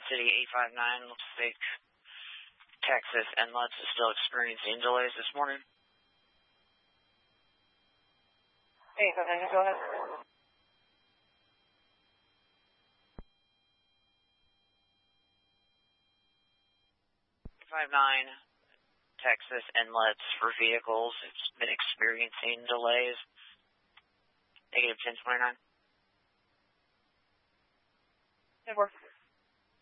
City 859, looks like Texas Inlets is still experiencing delays this morning. 859, go ahead. Texas Inlets for vehicles, it's been experiencing delays. Negative 1029. Good work.